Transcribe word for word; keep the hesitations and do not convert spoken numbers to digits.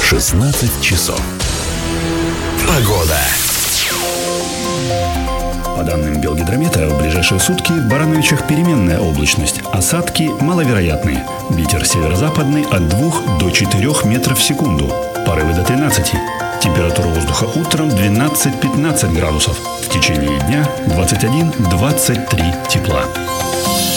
шестнадцать часов. Погода. По данным Белгидромета, в ближайшие сутки в Барановичах переменная облачность. Осадки маловероятные. Ветер северо-западный от двух до четырёх метров в секунду. Порывы до тринадцати. Температура воздуха утром двенадцать-пятнадцать градусов. В течение дня двадцать один - двадцать три тепла.